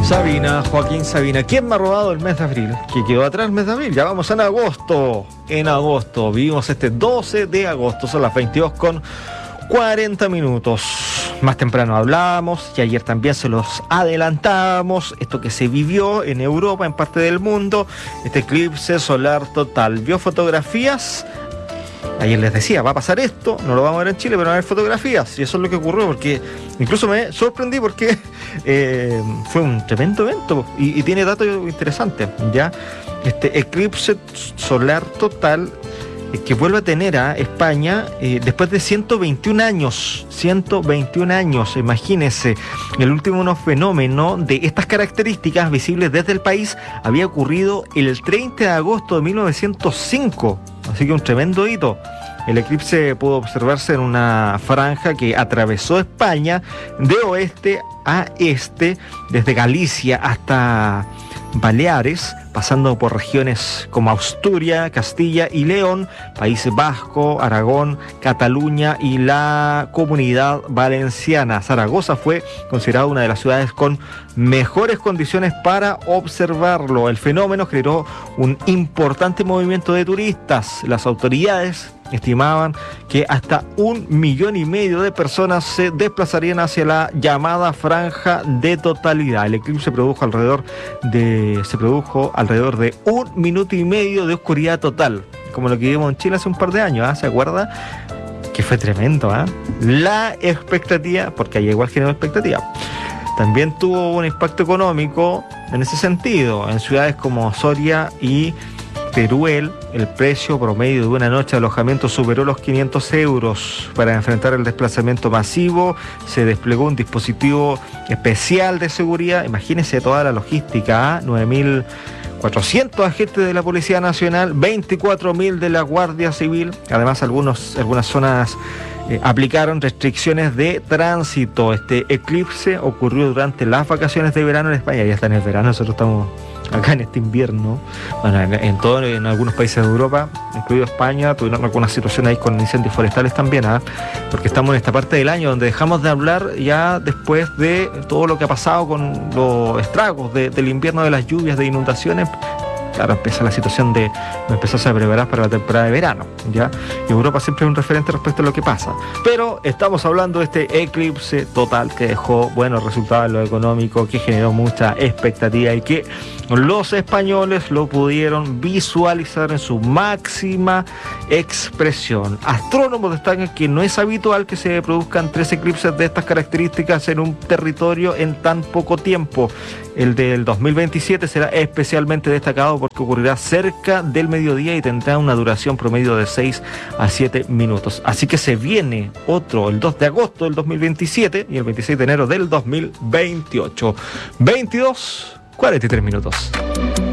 Sabina, Joaquín Sabina. ¿Quién me ha robado el mes de abril? ¿Qué quedó atrás el mes de abril? Ya vamos en agosto. En agosto. Vivimos este 12 de agosto. Son las 22:40. Más temprano hablábamos y ayer también se los adelantábamos. Esto que se vivió en Europa, en parte del mundo. Este eclipse solar total. ¿Vio fotografías? Ayer les decía, va a pasar esto, no lo vamos a ver en Chile, pero van a haber fotografías. Y eso es lo que ocurrió, porque incluso me sorprendí porque fue un tremendo evento y tiene datos interesantes, ¿ya? Este eclipse solar total que vuelve a tener a España después de 121 años. 121 años, imagínense. El último fenómeno de estas características visibles desde el país había ocurrido el 30 de agosto de 1905. Así que un tremendo hito. El eclipse pudo observarse en una franja que atravesó España de oeste a este, desde Galicia hasta Baleares, pasando por regiones como Asturias, Castilla y León, Países Vascos, Aragón, Cataluña y la Comunidad Valenciana. Zaragoza fue considerada una de las ciudades con mejores condiciones para observarlo. El fenómeno generó un importante movimiento de turistas. Las autoridades estimaban que hasta 1,5 millones de personas se desplazarían hacia la llamada franja de totalidad. El eclipse se produjo alrededor de 1,5 minutos de oscuridad total, como lo que vimos en Chile hace un par de años, ¿se acuerda? Que fue tremendo, La expectativa, porque ahí igual generó expectativa. También tuvo un impacto económico en ese sentido. En ciudades como Soria y Teruel, el precio promedio de una noche de alojamiento superó los 500 euros. Para enfrentar el desplazamiento masivo, se desplegó un dispositivo especial de seguridad. Imagínense toda la logística, 9.400 agentes de la Policía Nacional, 24.000 de la Guardia Civil. Además, algunas zonas aplicaron restricciones de tránsito. Este eclipse ocurrió durante las vacaciones de verano en España. Ya está en el verano, nosotros estamos acá en este invierno. Bueno, en algunos países de Europa, incluido España, tuvieron algunas situaciones ahí con incendios forestales también, porque estamos en esta parte del año donde dejamos de hablar ya después de todo lo que ha pasado con los estragos del invierno, de las lluvias, de inundaciones. Claro, empieza la situación de empezarse a preparar para la temporada de verano, ¿ya? Y Europa siempre es un referente respecto a lo que pasa. Pero estamos hablando de este eclipse total que dejó buenos resultados en lo económico, que generó mucha expectativa y que los españoles lo pudieron visualizar en su máxima expresión. Astrónomos destacan que no es habitual que se produzcan 3 eclipses de estas características en un territorio en tan poco tiempo. El del 2027 será especialmente destacado porque ocurrirá cerca del mediodía y tendrá una duración promedio de 6 a 7 minutos. Así que se viene otro, el 2 de agosto del 2027 y el 26 de enero del 2028. 22:43.